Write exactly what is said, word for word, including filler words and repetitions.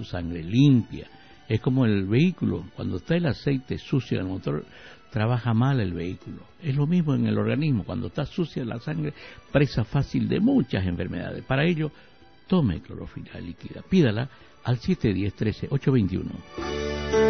su sangre limpia. Es como el vehículo, cuando está el aceite sucio en el motor, trabaja mal el vehículo. Es lo mismo en el organismo, cuando está sucia la sangre, presa fácil de muchas enfermedades. Para ello, tome clorofila líquida. Pídala al siete uno cero, uno tres, ocho dos uno.